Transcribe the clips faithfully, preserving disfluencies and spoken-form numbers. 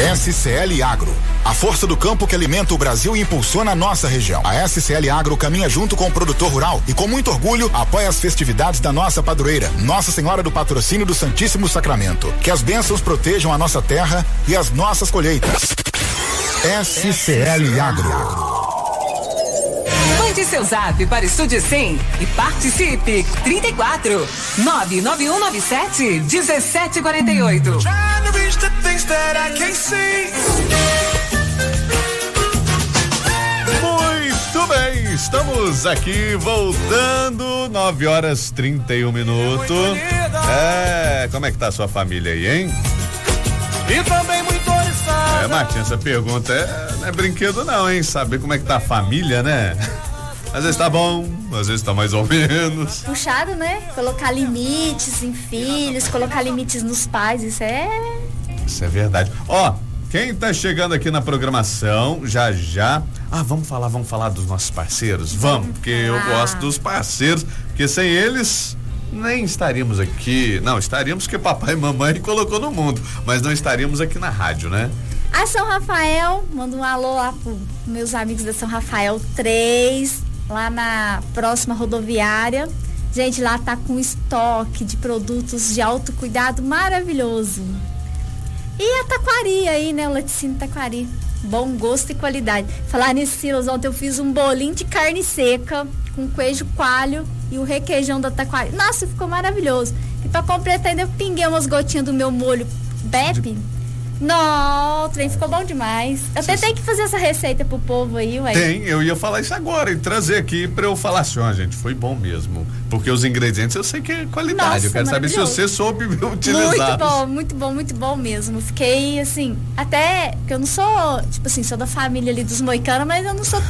S C L Agro, a força do campo que alimenta o Brasil e impulsiona a nossa região. A S C L Agro caminha junto com o produtor rural e com muito orgulho apoia as festividades da nossa padroeira, Nossa Senhora do Patrocínio do Santíssimo Sacramento. Que as bênçãos protejam a nossa terra e as nossas colheitas. S C L Agro. Mande seu zap para Estúdio cem e participe. trinta e quatro, nove nove um nove sete, dezessete quarenta e oito. Muito bem, estamos aqui voltando, nove horas trinta e um minutos. É, como é que tá a sua família aí, hein? E também muito oriçada. É, Martinha, essa pergunta é, não é brinquedo não, hein? Saber como é que tá a família, né? Às vezes tá bom, às vezes tá mais ou menos. Puxado, né? Colocar limites em filhos, colocar limites nos pais, isso é... Isso é verdade. Ó, quem tá chegando aqui na programação, já já... Ah, vamos falar, vamos falar dos nossos parceiros? Vamos, porque eu Ah. gosto dos parceiros, porque sem eles... Nem estaríamos aqui, não, estaríamos porque papai e mamãe colocou no mundo, mas não estaríamos aqui na rádio, né? A São Rafael, manda um alô lá pros meus amigos da São Rafael três, lá na próxima rodoviária. Gente, lá tá com estoque de produtos de autocuidado maravilhoso. E a Taquari aí, né, o laticínio Taquari. Bom gosto e qualidade. Falar nisso, Silas, ontem eu fiz um bolinho de carne seca com queijo coalho e o requeijão da Taquari. Nossa, ficou maravilhoso. E pra completar ainda eu pinguei umas gotinhas do meu molho Beppe. Não, o trem ficou bom demais. Eu até tenho que fazer essa receita pro povo aí, ué. Tem, eu ia falar isso agora e trazer aqui pra eu falar assim, ó, gente, foi bom mesmo. Porque os ingredientes eu sei que é qualidade. Nossa, eu quero saber se você soube utilizar. Muito bom, muito bom, muito bom mesmo. Fiquei assim, até que eu não sou, tipo assim, sou da família ali dos moicanos, mas eu não sou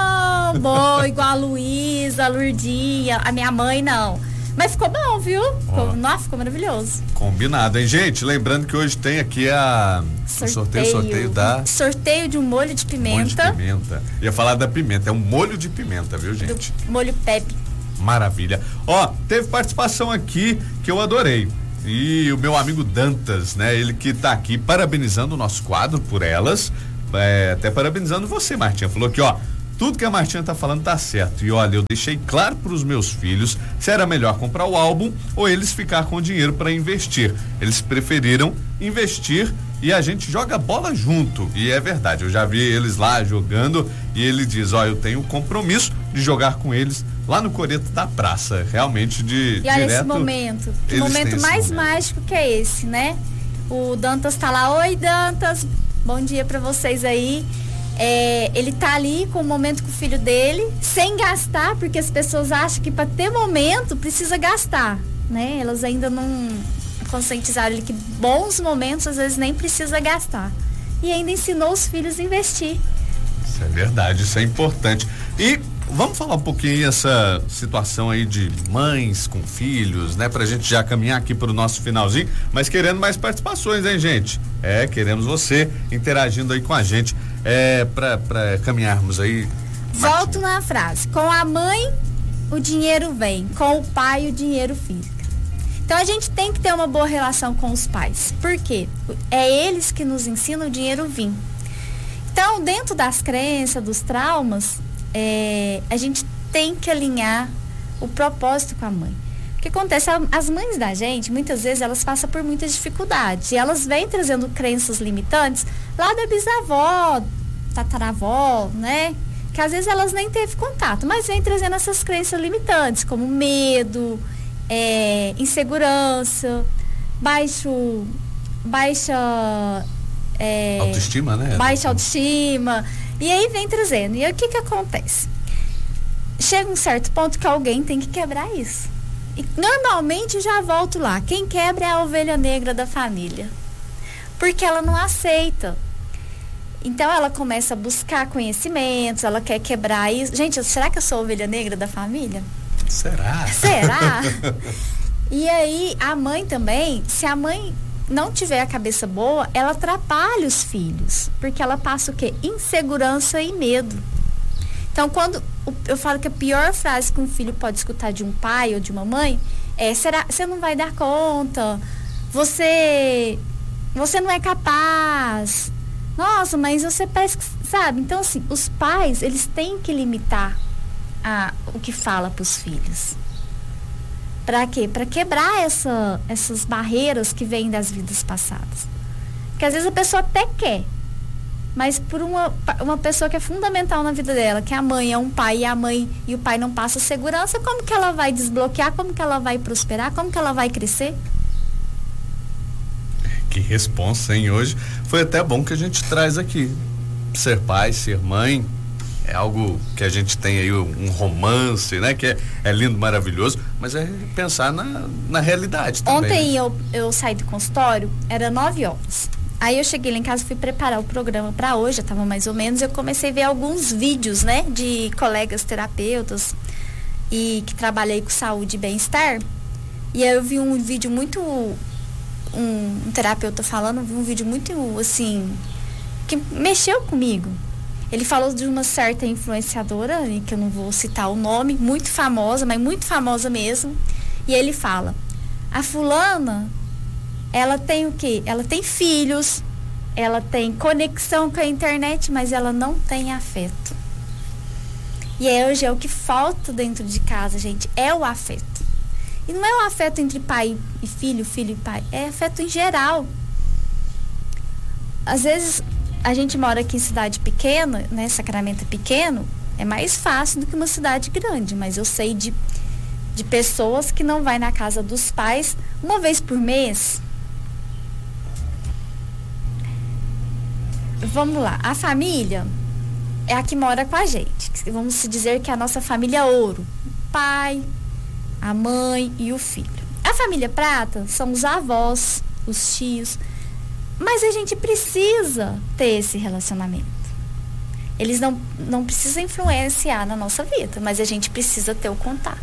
tão boa igual a Luísa, a Lurdinha, a minha mãe, não. Mas ficou bom, viu? Ficou, nossa, ficou maravilhoso. Combinado, hein, gente? Lembrando que hoje tem aqui a Sorteio. o sorteio, sorteio da Sorteio de um molho de pimenta. molho de pimenta. Ia falar da pimenta, é um molho de pimenta, viu, gente? Do molho Pepe. Maravilha. Ó, teve participação aqui que eu adorei. E o meu amigo Dantas, né? Ele que tá aqui parabenizando o nosso quadro por elas. É, até parabenizando você, Martinha. Falou que, ó, tudo que a Martinha tá falando tá certo. E olha, eu deixei claro pros meus filhos se era melhor comprar o álbum ou eles ficar com o dinheiro para investir. Eles preferiram investir e a gente joga bola junto. E é verdade, eu já vi eles lá jogando e ele diz, ó, eu tenho compromisso de jogar com eles lá no Coreto da Praça. Realmente de E olha direto, esse momento. Que eles têm momento esse mais momento. mágico que é esse, né? O Dantas tá lá, oi Dantas, bom dia pra vocês aí. É, ele tá ali com o momento com o filho dele, sem gastar, porque as pessoas acham que para ter momento precisa gastar, né? Elas ainda não conscientizaram ele que bons momentos às vezes nem precisa gastar. E ainda ensinou os filhos a investir. Isso é verdade, isso é importante. E vamos falar um pouquinho essa situação aí de mães com filhos, né? Pra gente já caminhar aqui pro nosso finalzinho, mas querendo mais participações, hein, gente? É, queremos você interagindo aí com a gente, é, pra, pra caminharmos aí. Volto na frase, com a mãe o dinheiro vem, com o pai o dinheiro fica. Então a gente tem que ter uma boa relação com os pais, por quê? É eles que nos ensinam o dinheiro vir. Então, dentro das crenças, dos traumas, É, a gente tem que alinhar o propósito com a mãe. O que acontece? As mães da gente, muitas vezes, elas passam por muitas dificuldades. E elas vêm trazendo crenças limitantes lá da bisavó, tataravó, né? Que às vezes elas nem teve contato, mas vêm trazendo essas crenças limitantes, como medo, é, insegurança, baixo, baixa... É, autoestima, né? Baixa autoestima. E aí vem trazendo. E aí o que que acontece? Chega um certo ponto que alguém tem que quebrar isso. E normalmente já volto lá. Quem quebra é a ovelha negra da família. Porque ela não aceita. Então ela começa a buscar conhecimentos, ela quer quebrar isso. Gente, será que eu sou a ovelha negra da família? Será? Será? E aí a mãe também, se a mãe não tiver a cabeça boa, ela atrapalha os filhos, porque ela passa o quê? Insegurança e medo. Então, quando eu falo que a pior frase que um filho pode escutar de um pai ou de uma mãe é: será, você não vai dar conta, você você não é capaz, Nossa, mas você parece que, sabe? Então, assim, os pais, eles têm que limitar a, o que fala para os filhos. Para quê? Para quebrar essa, essas barreiras que vêm das vidas passadas. Porque às vezes a pessoa até quer, mas por uma, uma pessoa que é fundamental na vida dela, que a mãe é um pai e a mãe e o pai não passa segurança, como que ela vai desbloquear? Como que ela vai prosperar? Como que ela vai crescer? Que responsa, hein? Hoje foi até bom que a gente traz aqui. Ser pai, ser mãe, é algo que a gente tem aí um romance, né? Que é, é lindo, maravilhoso, mas é pensar na, na realidade também. Ontem né? eu, eu saí do consultório, era nove horas. Aí eu cheguei lá em casa, fui preparar o programa para hoje, já estava mais ou menos, eu comecei a ver alguns vídeos, né? De colegas terapeutas e que trabalhei com saúde e bem-estar. E aí eu vi um vídeo muito... Um, um terapeuta falando, vi um vídeo muito, assim, que mexeu comigo. Ele falou de uma certa influenciadora, que eu não vou citar o nome, muito famosa, mas muito famosa mesmo. E ele fala, a fulana, ela tem o quê? Ela tem filhos, ela tem conexão com a internet, mas ela não tem afeto. E é hoje é o que falta dentro de casa, gente, é o afeto. E não é o afeto entre pai e filho, filho e pai, é afeto em geral. Às vezes, a gente mora aqui em cidade pequena, né, Sacramento é pequeno, é mais fácil do que uma cidade grande, mas eu sei de, de pessoas que não vai na casa dos pais uma vez por mês. Vamos lá, a família é a que mora com a gente, vamos dizer que é a nossa família ouro, pai, a mãe e o filho. A família prata são os avós, os tios, mas a gente precisa ter esse relacionamento. Eles não, não precisam influenciar na nossa vida, mas a gente precisa ter o contato.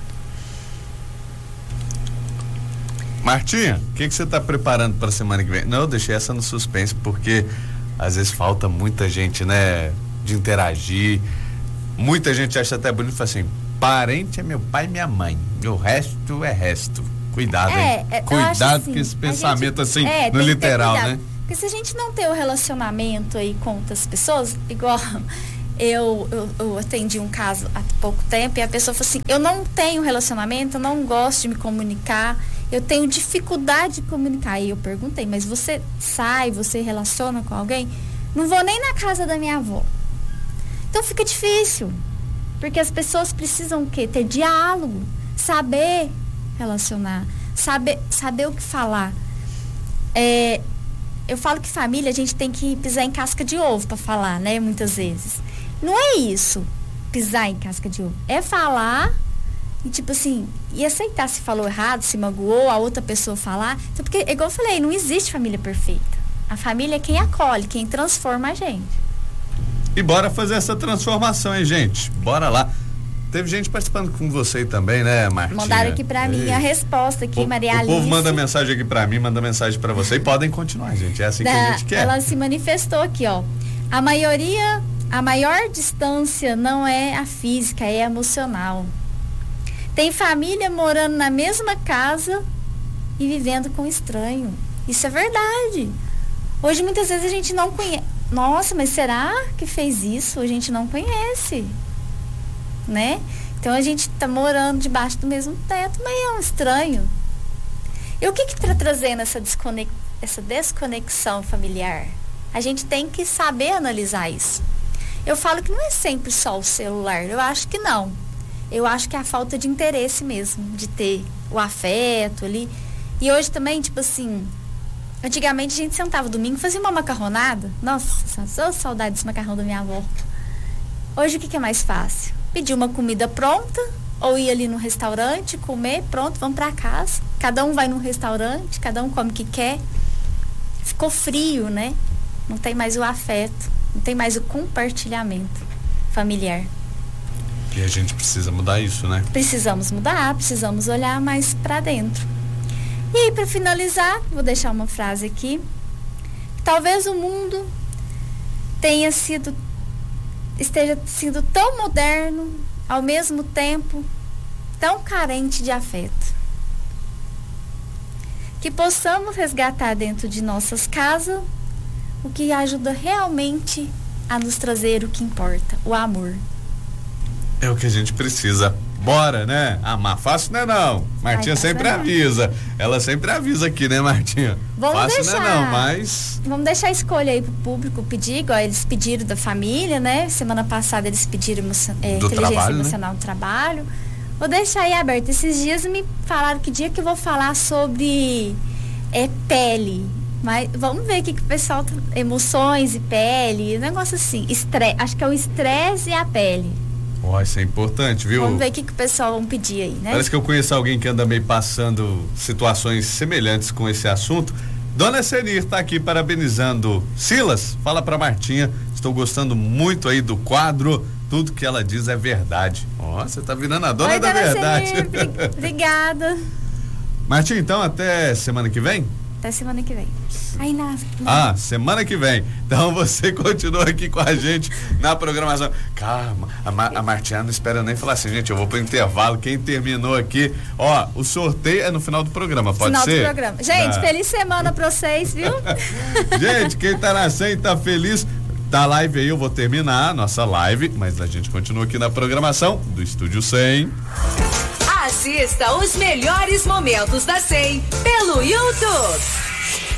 Martinha, o que, que você está preparando para a semana que vem? Não, eu deixei essa no suspense porque às vezes falta muita gente, né, de interagir. Muita gente acha até bonito e fala assim, parente é meu pai e minha mãe, o resto é resto. Cuidado, é, hein? É, Cuidado assim, com esse pensamento gente, assim, é, no literal, né? Porque se a gente não ter o relacionamento aí com outras pessoas, igual eu, eu, eu atendi um caso há pouco tempo e a pessoa falou assim, eu não tenho relacionamento, eu não gosto de me comunicar, eu tenho dificuldade de comunicar. E eu perguntei, mas você sai, você relaciona com alguém? Não vou nem na casa da minha avó. Então fica difícil, porque as pessoas precisam o quê? Ter diálogo, saber relacionar, saber, saber o que falar. É, eu falo que família, a gente tem que pisar em casca de ovo para falar, né? Muitas vezes. Não é isso, pisar em casca de ovo. É falar e tipo assim, e aceitar se falou errado, se magoou, a outra pessoa falar. Então, porque, igual eu falei, não existe família perfeita. A família é quem acolhe, quem transforma a gente. E bora fazer essa transformação, hein, gente? Bora lá. Teve gente participando com você também, né, Martinha? Mandaram aqui pra mim a resposta aqui, o, Maria Alice. O povo manda mensagem aqui pra mim, manda mensagem pra você e podem continuar, gente. É assim da, que a gente quer. Ela se manifestou aqui, ó. A maioria, a maior distância não é a física, é a emocional. Tem família morando na mesma casa e vivendo com estranho. Isso é verdade. Hoje, muitas vezes, a gente não conhece. Nossa, mas será que fez isso? A gente não conhece, né? Então a gente tá morando debaixo do mesmo teto, mas é um estranho. E o que que tá trazendo essa, desconex... essa desconexão familiar? A gente tem que saber analisar isso. Eu falo que não é sempre só o celular, eu acho que não. Eu acho que é a falta de interesse mesmo, de ter o afeto ali. E hoje também, tipo assim, antigamente a gente sentava domingo e fazia uma macarronada. Nossa, só saudade desse macarrão da minha avó. Hoje o que que é mais fácil? Pedir uma comida pronta ou ir ali no restaurante, comer, pronto, vamos para casa. Cada um vai num restaurante, cada um come o que quer. Ficou frio, né? Não tem mais o afeto, não tem mais o compartilhamento familiar. E a gente precisa mudar isso, né? Precisamos mudar, precisamos olhar mais para dentro. E aí, para finalizar, vou deixar uma frase aqui. Talvez o mundo tenha sido, esteja sido tão moderno, ao mesmo tempo tão carente de afeto. Que possamos resgatar dentro de nossas casas o que ajuda realmente a nos trazer o que importa, o amor. É o que a gente precisa. Bora, né? Amar fácil não é não. Martinha Ai, sempre não. avisa. Ela sempre avisa aqui, né, Martinha? Vamos fácil deixar, não é não, mas... Vamos deixar a escolha aí pro público pedir, igual eles pediram da família, né? Semana passada eles pediram é, do inteligência trabalho, emocional né? do trabalho. Vou deixar aí aberto. Esses dias me falaram que dia que eu vou falar sobre é, pele. Mas vamos ver o que, que o pessoal... Emoções e pele, um negócio assim. Estresse, acho que é o estresse e a pele. Ó, oh, isso é importante, viu? Vamos ver o que, que o pessoal vão pedir aí, né? Parece que eu conheço alguém que anda meio passando situações semelhantes com esse assunto. Dona Senir tá aqui parabenizando Silas. Fala pra Martinha, estou gostando muito aí do quadro. Tudo que ela diz é verdade. Ó, você tá virando a dona Oi, da dona verdade. Senir, obrigada. Martinha, então até semana que vem? Até semana que vem. Aí na, na... Ah, semana que vem. Então você continua aqui com a gente na programação. Calma, a, Ma a Martinha não espera nem falar assim, gente, eu vou pro intervalo. Quem terminou aqui, ó, o sorteio é no final do programa, pode final ser? Final do programa. Gente, ah. feliz semana pra vocês, viu? Gente, quem tá na cem tá feliz. Da live aí eu vou terminar nossa live, mas a gente continua aqui na programação do Estúdio cem. Assista os melhores momentos da cem pelo YouTube.